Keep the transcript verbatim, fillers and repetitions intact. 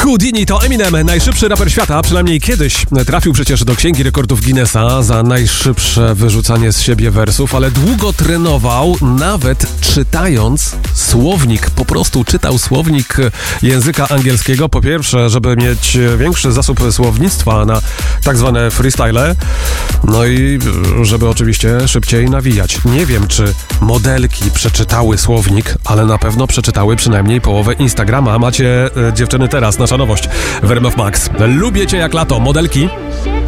Houdini to Eminem, najszybszy raper świata, przynajmniej kiedyś. Trafił przecież do Księgi Rekordów Guinnessa za najszybsze wyrzucanie z siebie wersów, ale długo trenował, nawet czytając słownik. Po prostu czytał słownik języka angielskiego. Po pierwsze, żeby mieć większy zasób słownictwa na tak zwane freestyle, no i żeby oczywiście szybciej nawijać. Nie wiem, czy modelki przeczytały słownik, ale na pewno przeczytały przynajmniej połowę Instagrama. Macie, e, dziewczyny, teraz nasza nowość w R M F Max. Lubię cię jak lato, modelki.